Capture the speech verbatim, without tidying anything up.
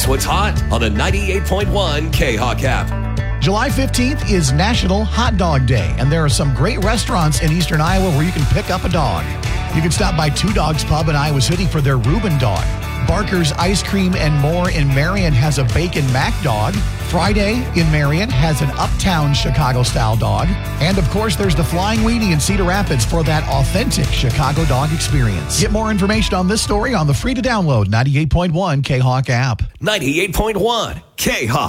what's hot on the ninety-eight point one K-Hawk app. July fifteenth is National Hot Dog Day, and there are some great restaurants in eastern Iowa where you can pick up a dog. You can stop by Two Dogs Pub in Iowa City for their Reuben dog. Barker's Ice Cream and More in Marion has a Bacon Mac dog. Friday in Marion has an Uptown Chicago-style dog. And, of course, there's the Flying Weenie in Cedar Rapids for that authentic Chicago dog experience. Get more information on this story on the free-to-download ninety-eight point one K-Hawk app. ninety-eight point one K-Hawk.